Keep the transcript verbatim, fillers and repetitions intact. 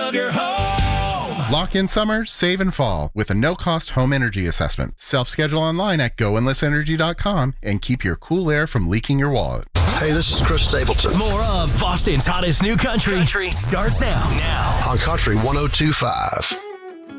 of your home. Lock in summer, save in fall with a no-cost home energy assessment. Self-schedule online at go endless energy dot com and keep your cool air from leaking your wallet. Hey, this is Chris Stapleton. More of Boston's hottest new country, country starts now. Now on Country one oh two point five.